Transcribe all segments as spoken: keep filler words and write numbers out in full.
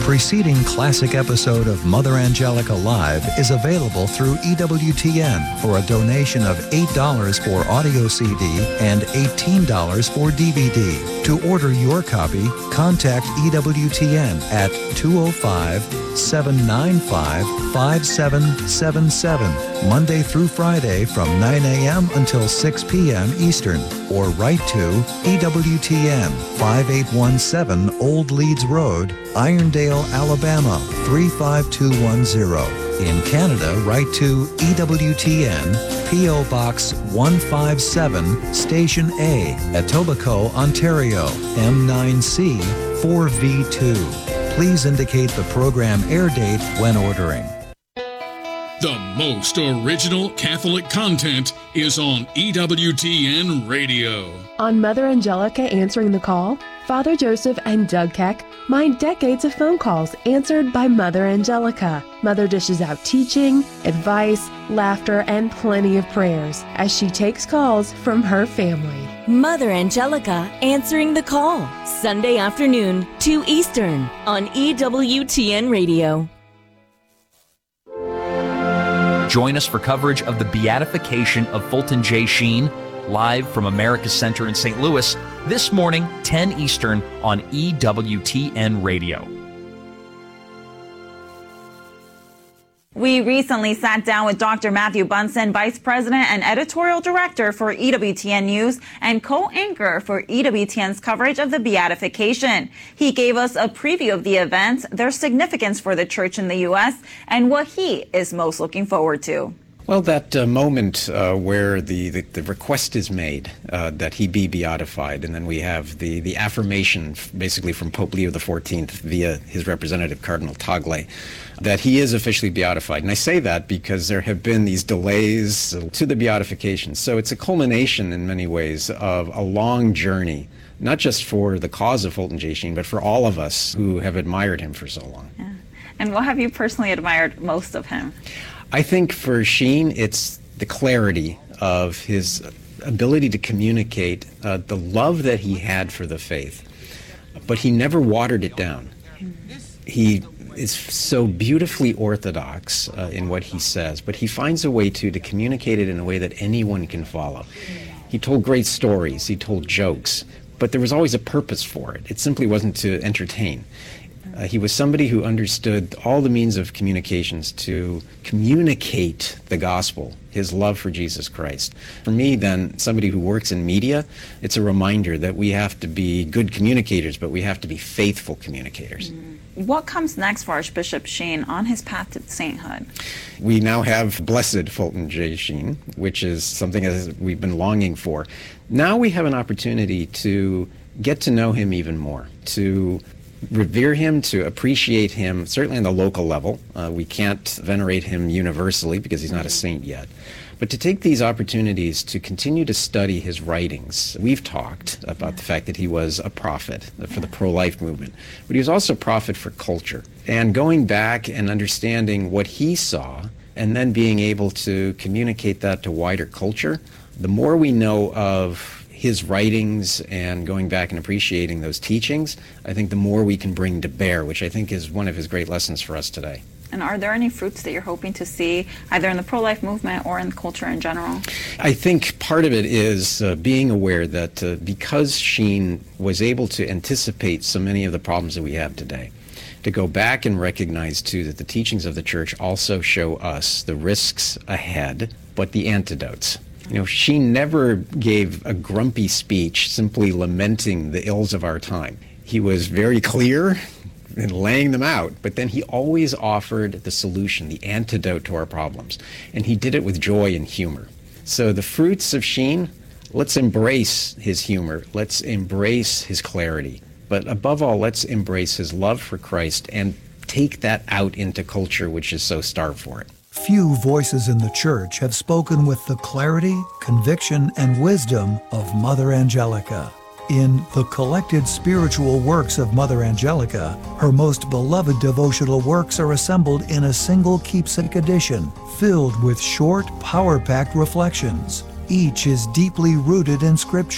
preceding classic episode of Mother Angelica Live is available through E W T N for a donation of eight dollars for audio C D and eighteen dollars for D V D. To order your copy, contact E W T N at two oh five, seven nine five, five seven seven seven, Monday through Friday from nine a.m. until six p.m. Eastern, or write to E W T N, five eight one seven Old Leeds Road, Irondale, Alabama, three five two one zero. In Canada, write to E W T N, P O Box one five seven, Station A, Etobicoke, Ontario, M nine C four V two. Please indicate the program air date when ordering. The most original Catholic content is on E W T N Radio. On Mother Angelica Answering the Call, Father Joseph and Doug Keck mine decades of phone calls answered by Mother Angelica. Mother dishes out teaching, advice, laughter, and plenty of prayers as she takes calls from her family. Mother Angelica Answering the Call, Sunday afternoon, two Eastern, on E W T N Radio. Join us for coverage of the beatification of Fulton J. Sheen, live from America's Center in Saint Louis, this morning, ten Eastern, on E W T N Radio. We recently sat down with Doctor Matthew Bunson, Vice President and Editorial Director for E W T N News and co-anchor for E W T N's coverage of the Beatification. He gave us a preview of the event, their significance for the Church in the U S, and what he is most looking forward to. Well, that uh, moment uh, where the, the, the request is made uh, that he be beatified, and then we have the, the affirmation basically from Pope Leo the fourteenth via his representative, Cardinal Tagle, that he is officially beatified. And I say that because there have been these delays to the beatification. So it's a culmination in many ways of a long journey, not just for the cause of Fulton J. Sheen, but for all of us who have admired him for so long. Yeah. And what have you personally admired most of him? I think for Sheen, it's the clarity of his ability to communicate uh, the love that he had for the faith, but he never watered it down. He is so beautifully orthodox uh, in what he says, but he finds a way to, to communicate it in a way that anyone can follow. He told great stories, he told jokes, but there was always a purpose for it. It simply wasn't to entertain. Uh, he was somebody who understood all the means of communications to communicate the gospel, his love for Jesus Christ. For me, then, somebody who works in media, it's a reminder that we have to be good communicators, but we have to be faithful communicators. Mm. What comes next for Archbishop Sheen on his path to sainthood? We now have Blessed Fulton J. Sheen, which is something that we've been longing for. Now we have an opportunity to get to know him even more, to revere him, to appreciate him, certainly on the local level. Uh, we can't venerate him universally because he's not a saint yet. But to take these opportunities to continue to study his writings. We've talked about the fact that he was a prophet for the pro-life movement, but he was also a prophet for culture. And going back and understanding what he saw and then being able to communicate that to wider culture, the more we know of his writings and going back and appreciating those teachings, I think the more we can bring to bear, which I think is one of his great lessons for us today. And are there any fruits that you're hoping to see either in the pro-life movement or in culture in general? I think part of it is uh, being aware that uh, because Sheen was able to anticipate so many of the problems that we have today, to go back and recognize too that the teachings of the Church also show us the risks ahead, but the antidotes. You know, she never gave a grumpy speech simply lamenting the ills of our time. He was very clear in laying them out, but then he always offered the solution, the antidote to our problems. And he did it with joy and humor. So the fruits of Sheen, let's embrace his humor. Let's embrace his clarity. But above all, let's embrace his love for Christ and take that out into culture, which is so starved for it. Few voices in the Church have spoken with the clarity, conviction, and wisdom of Mother Angelica. In the collected spiritual works of Mother Angelica, her most beloved devotional works are assembled in a single keepsake edition, filled with short, power-packed reflections. Each is deeply rooted in Scripture.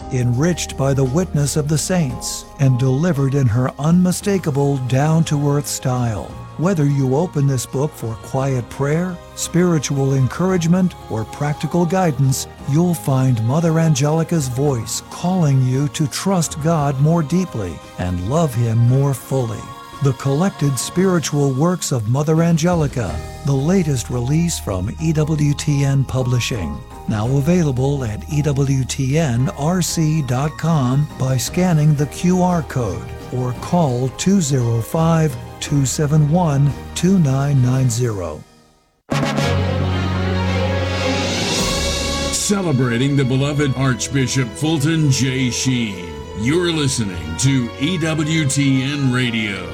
enriched by the witness of the saints, and delivered in her unmistakable, down-to-earth style. Whether you open this book for quiet prayer, spiritual encouragement, or practical guidance, you'll find Mother Angelica's voice calling you to trust God more deeply and love Him more fully. The Collected Spiritual Works of Mother Angelica, the latest release from E W T N Publishing. Now available at E W T N R C dot com by scanning the Q R code or call two oh five, two seven one, two nine nine zero. Celebrating the beloved Archbishop Fulton J. Sheen. You're listening to E W T N Radio.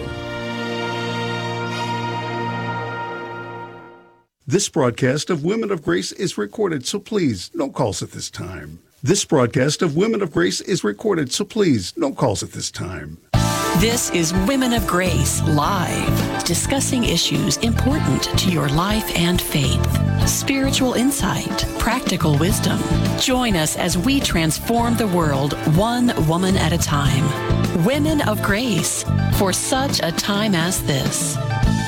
This broadcast of Women of Grace is recorded, so please, no calls at this time. This broadcast of Women of Grace is recorded, so please, no calls at this time. This is Women of Grace Live, discussing issues important to your life and faith. Spiritual insight, practical wisdom. Join us as we transform the world one woman at a time. Women of Grace, for such a time as this.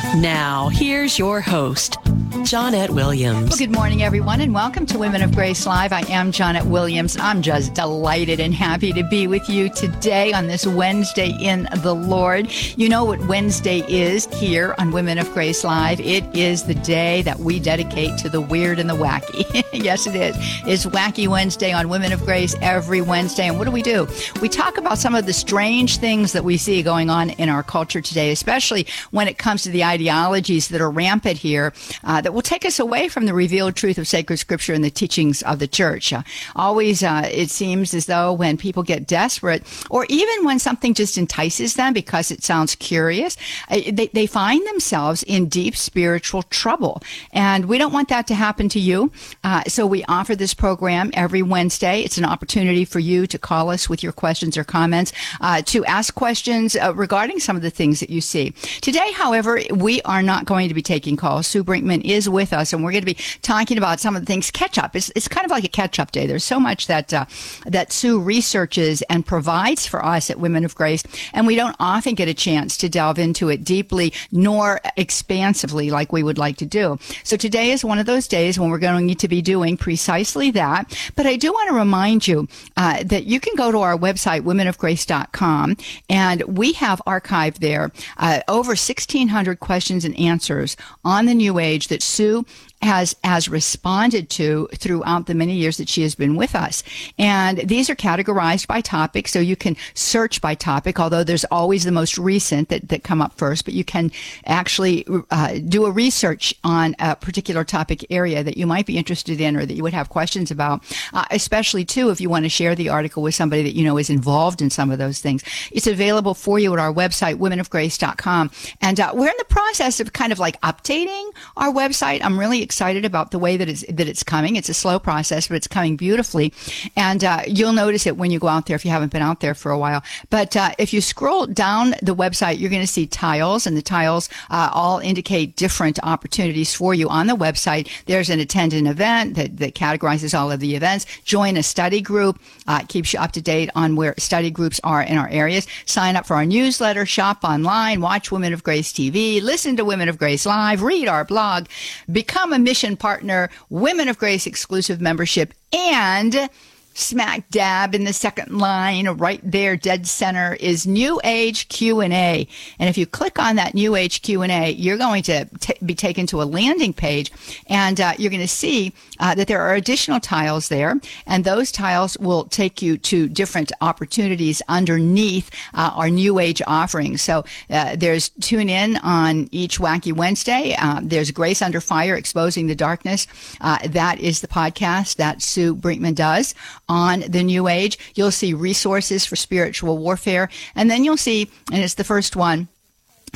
Now, here's your host, Johnnette Williams. Well, good morning, everyone, and welcome to Women of Grace Live. I am Johnnette Williams. I'm just delighted and happy to be with you today on this Wednesday in the Lord. You know what Wednesday is here on Women of Grace Live. It is the day that we dedicate to the weird and the wacky. Yes, it is. It's Wacky Wednesday on Women of Grace every Wednesday. And what do we do? We talk about some of the strange things that we see going on in our culture today, especially when it comes to the ideologies that are rampant here, uh, that will take us away from the revealed truth of sacred scripture and the teachings of the church. Uh, always, uh, it seems as though when people get desperate, or even when something just entices them because it sounds curious, uh, they, they find themselves in deep spiritual trouble. And we don't want that to happen to you. Uh, so we offer this program every Wednesday. It's an opportunity for you to call us with your questions or comments, uh, to ask questions uh, regarding some of the things that you see. Today, however, we are not going to be taking calls. Sue Brinkman is with us, and we're going to be talking about some of the things. Catch up. It's, it's kind of like a catch up day. There's so much that uh, that Sue researches and provides for us at Women of Grace, and we don't often get a chance to delve into it deeply nor expansively like we would like to do. So today is one of those days when we're going to be doing precisely that. But I do want to remind you uh, that you can go to our website, women of grace dot com, and we have archived there uh, over sixteen hundred questions and answers on the New Age that Sue has has responded to throughout the many years that she has been with us. And these are categorized by topic, so you can search by topic, although there's always the most recent that, that come up first, but you can actually uh, do a research on a particular topic area that you might be interested in or that you would have questions about, uh, especially, too, if you want to share the article with somebody that you know is involved in some of those things. It's available for you at our website, women of grace dot com. And uh, we're in the process of kind of like updating our website. I'm really excited about the way that it's that it's coming. It's a slow process, but it's coming beautifully. And uh, you'll notice it when you go out there if you haven't been out there for a while. But uh, if you scroll down the website, you're going to see tiles, and the tiles uh, all indicate different opportunities for you on the website. There's an attend an event that, that categorizes all of the events. Join a study group. Uh, it keeps you up to date on where study groups are in our areas. Sign up for our newsletter, shop online, watch Women of Grace T V, listen to Women of Grace Live, read our blog, become a mission partner, Women of Grace exclusive membership, and smack dab in the second line, right there, dead center, is New Age Q and A. And if you click on that New Age Q and A, you're going to t- be taken to a landing page, and uh, you're going to see uh, that there are additional tiles there, and those tiles will take you to different opportunities underneath uh, our New Age offerings. So uh, there's Tune In on each Wacky Wednesday. Uh, there's Grace Under Fire, Exposing the Darkness. Uh, that is the podcast that Sue Brinkman does on the New Age. You'll see resources for spiritual warfare. And then you'll see, and it's the first one,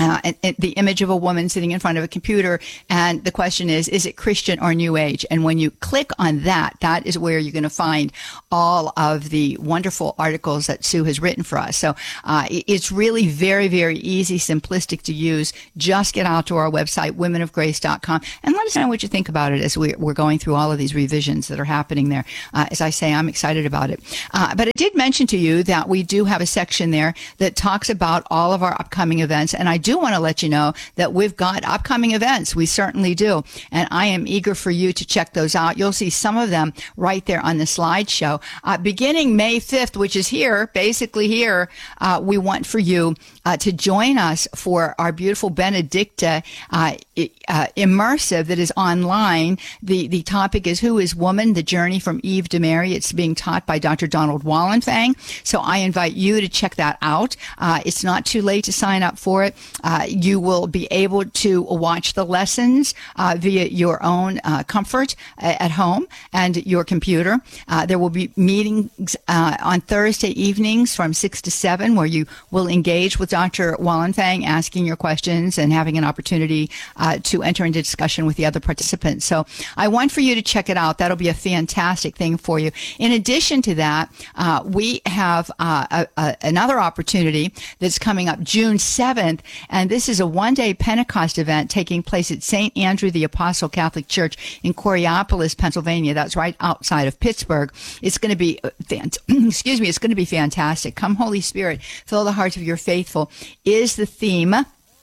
Uh, and, and the image of a woman sitting in front of a computer. And the question is, is it Christian or New Age? And when you click on that, that is where you're going to find all of the wonderful articles that Sue has written for us. So uh, it's really very, very easy, simplistic to use. Just get out to our website, women of grace dot com, and let us know what you think about it as we, we're going through all of these revisions that are happening there. Uh, as I say, I'm excited about it. Uh, but I did mention to you that we do have a section there that talks about all of our upcoming events. And I do want to let you know that we've got upcoming events. We certainly do. And I am eager for you to check those out. You'll see some of them right there on the slideshow. Uh, beginning May fifth, which is here, basically here, uh, we want for you uh, to join us for our beautiful Benedicta uh, uh, immersive that is online. The, the topic is Who is Woman? The Journey from Eve to Mary. It's being taught by Doctor Donald Wallenfang. So I invite you to check that out. Uh, it's not too late to sign up for it. Uh, you will be able to watch the lessons uh, via your own uh, comfort at home and your computer. Uh, there will be meetings uh, on Thursday evenings from six to seven where you will engage with Doctor Wallenfang, asking your questions and having an opportunity uh, to enter into discussion with the other participants. So I want for you to check it out. That'll be a fantastic thing for you. In addition to that, uh, we have uh, a, a, another opportunity that's coming up June seventh, and this is a one-day Pentecost event taking place at Saint Andrew the Apostle Catholic Church in Coraopolis, Pennsylvania. That's right outside of Pittsburgh. It's going to be, fant- excuse me, it's going to be fantastic. Come, Holy Spirit, fill the hearts of your faithful is the theme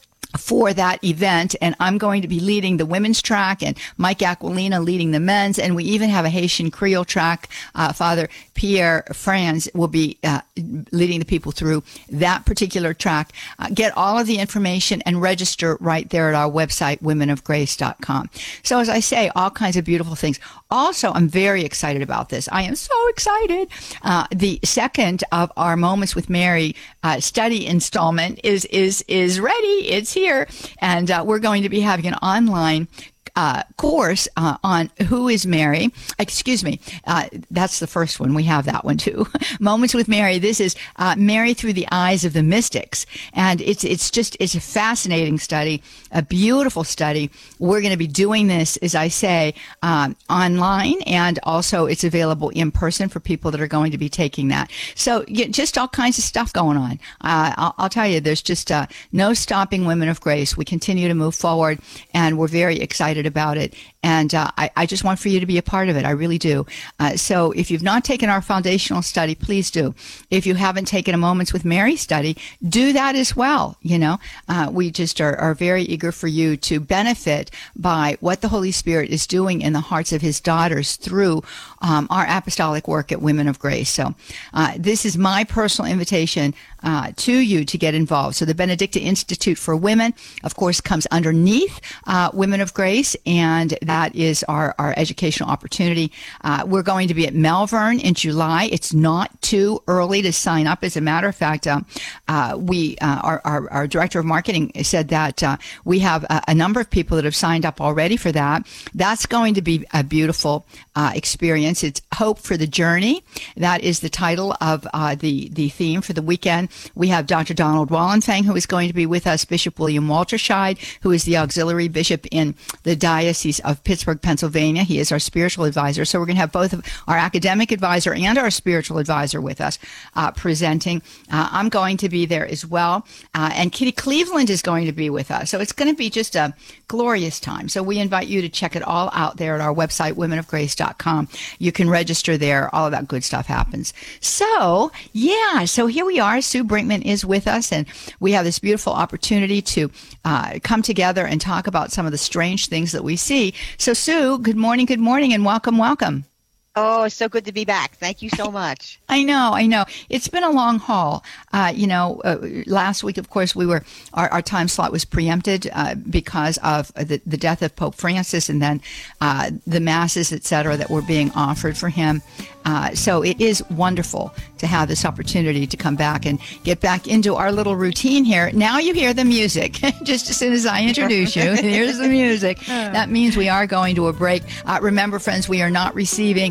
for that event, and I'm going to be leading the women's track and Mike Aquilina leading the men's, and we even have a Haitian Creole track. Uh, Father Pierre Franz will be uh, leading the people through that particular track. Uh, get all of the information and register right there at our website, women of grace dot com. So as I say, all kinds of beautiful things. Also, I'm very excited about this. I am so excited. Uh, the second of our Moments with Mary uh, study installment is is is ready. It's here, and uh, we're going to be having an online Uh, course uh, on Who is Mary. Excuse me. Uh, that's the first one. We have that one too. Moments with Mary. This is uh, Mary through the eyes of the mystics. And it's it's just, it's a fascinating study, a beautiful study. We're going to be doing this, as I say, um, online, and also it's available in person for people that are going to be taking that. So yeah, just all kinds of stuff going on. Uh, I'll, I'll tell you, there's just uh, no stopping Women of Grace. We continue to move forward, and we're very excited about it. And uh, I, I just want for you to be a part of it. I really do. Uh, so if you've not taken our foundational study, please do. If you haven't taken a Moments with Mary study, do that as well. You know, uh, we just are, are very eager for you to benefit by what the Holy Spirit is doing in the hearts of his daughters through um, our apostolic work at Women of Grace. So uh, this is my personal invitation uh, to you to get involved. So the Benedicta Institute for Women, of course, comes underneath uh, Women of Grace, and that is our, our educational opportunity. Uh, we're going to be at Malvern in July. It's not too early to sign up. As a matter of fact, um, uh, we uh, our, our, our director of marketing said that uh, we have a, a number of people that have signed up already for that. That's going to be a beautiful uh, experience. It's Hope for the Journey. That is the title of uh, the, the theme for the weekend. We have Doctor Donald Wallenfang, who is going to be with us, Bishop William Walterscheid, who is the auxiliary bishop in the Diocese of Pittsburgh, Pennsylvania. He is our spiritual advisor. So we're going to have both of our academic advisor and our spiritual advisor with us uh, presenting. Uh, I'm going to be there as well. Uh, and Kitty Cleveland is going to be with us. So it's going to be just a glorious time. So we invite you to check it all out there at our website, women of grace dot com. You can register there. All of that good stuff happens. So, yeah, so here we are. Sue Brinkman is with us, and we have this beautiful opportunity to uh, come together and talk about some of the strange things that we see. So, Sue, good morning, good morning, and welcome, welcome. Oh, it's so good to be back. Thank you so much. I know, I know. It's been a long haul. Uh, you know, uh, last week, of course, we were our, our time slot was preempted uh, because of the, the death of Pope Francis, and then uh, the masses, et cetera, that were being offered for him. Uh, so it is wonderful to have this opportunity to come back and get back into our little routine here. Now you hear the music. Just as soon as I introduce you, here's the music. That means we are going to a break. Uh, remember, friends, we are not receiving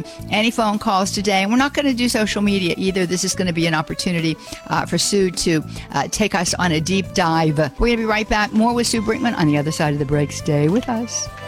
any phone calls today. And we're not going to do social media either. This is going to be an opportunity uh, for Sue to uh, take us on a deep dive. We're going to be right back. More with Sue Brinkman on the other side of the break. Stay with us.